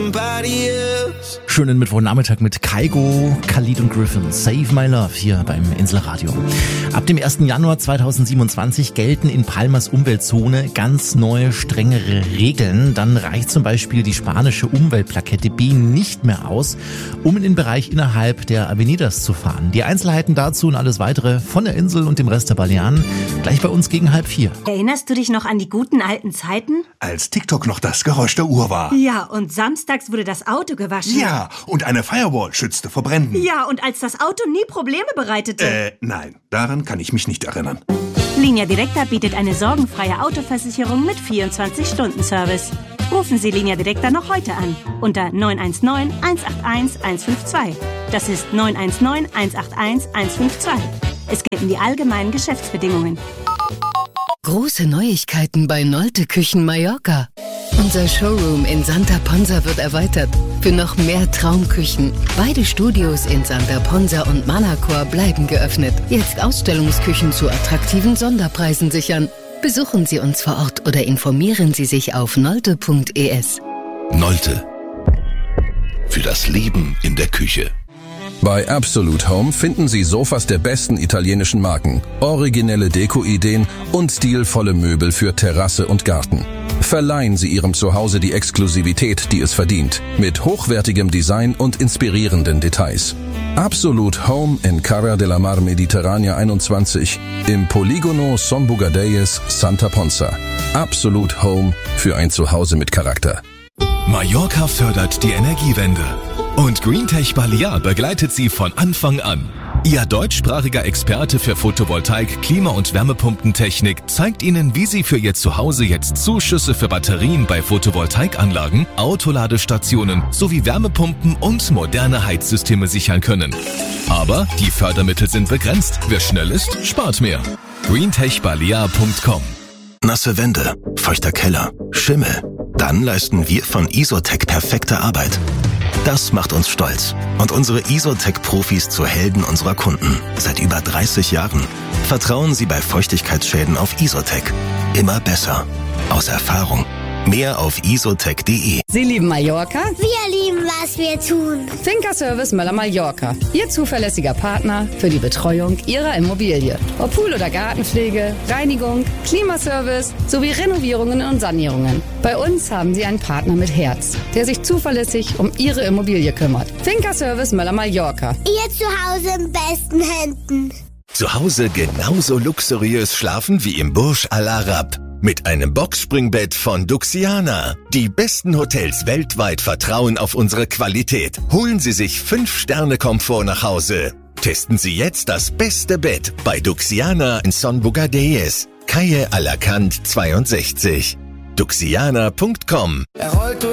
Schönen Mittwochnachmittag mit Kygo, Khalid und Griffin. Save My Love hier beim Inselradio. Ab dem 1. Januar 2027 gelten in Palmas Umweltzone ganz neue, strengere Regeln. Dann reicht zum Beispiel die spanische Umweltplakette B nicht mehr aus, um in den Bereich innerhalb der Avenidas zu fahren. Die Einzelheiten dazu und alles weitere von der Insel und dem Rest der Balearen gleich bei uns gegen 3:30. Erinnerst du dich noch an die guten alten Zeiten? Als TikTok noch das Geräusch der Uhr war. Ja, und samstags wurde das Auto gewaschen. Ja, und eine Firewall schützte vor Bränden. Ja, und als das Auto nie Probleme bereitete. Nein, daran kann ich mich nicht erinnern. Linea Directa bietet eine sorgenfreie Autoversicherung mit 24-Stunden-Service. Rufen Sie Linea Directa noch heute an unter 919 181 152. Das ist 919 181 152. Es gelten die allgemeinen Geschäftsbedingungen. Große Neuigkeiten bei Nolte Küchen Mallorca. Unser Showroom in Santa Ponsa wird erweitert für noch mehr Traumküchen. Beide Studios in Santa Ponsa und Manacor bleiben geöffnet. Jetzt Ausstellungsküchen zu attraktiven Sonderpreisen sichern. Besuchen Sie uns vor Ort oder informieren Sie sich auf nolte.es. Nolte. Für das Leben in der Küche. Bei Absolute Home finden Sie Sofas der besten italienischen Marken, originelle Deko-Ideen und stilvolle Möbel für Terrasse und Garten. Verleihen Sie Ihrem Zuhause die Exklusivität, die es verdient, mit hochwertigem Design und inspirierenden Details. Absolute Home in Cara de la Mar Mediterranea 21 im Polígono Son Bugadeyes, Santa Ponsa. Absolute Home für ein Zuhause mit Charakter. Mallorca fördert die Energiewende. Und GreenTech Balear begleitet Sie von Anfang an. Ihr deutschsprachiger Experte für Photovoltaik, Klima- und Wärmepumpentechnik zeigt Ihnen, wie Sie für Ihr Zuhause jetzt Zuschüsse für Batterien bei Photovoltaikanlagen, Autoladestationen sowie Wärmepumpen und moderne Heizsysteme sichern können. Aber die Fördermittel sind begrenzt. Wer schnell ist, spart mehr. greentechbalear.com. Nasse Wände, feuchter Keller, Schimmel. Dann leisten wir von Isotec perfekte Arbeit. Das macht uns stolz und unsere Isotec-Profis zu Helden unserer Kunden. Seit über 30 Jahren. Vertrauen Sie bei Feuchtigkeitsschäden auf Isotec. Immer besser. Aus Erfahrung. Mehr auf isotec.de. Sie lieben Mallorca? Wir lieben, was wir tun. Finca Service Möller Mallorca. Ihr zuverlässiger Partner für die Betreuung Ihrer Immobilie. Ob Pool- oder Gartenpflege, Reinigung, Klimaservice sowie Renovierungen und Sanierungen. Bei uns haben Sie einen Partner mit Herz, der sich zuverlässig um Ihre Immobilie kümmert. Finca Service Möller Mallorca. Ihr Zuhause in besten Händen. Zu Hause genauso luxuriös schlafen wie im Burj Al Arab. Mit einem Boxspringbett von Duxiana. Die besten Hotels weltweit vertrauen auf unsere Qualität. Holen Sie sich 5-Sterne-Komfort nach Hause. Testen Sie jetzt das beste Bett bei Duxiana in Son Bugadeyes, Calle Alacant 62. Duxiana.com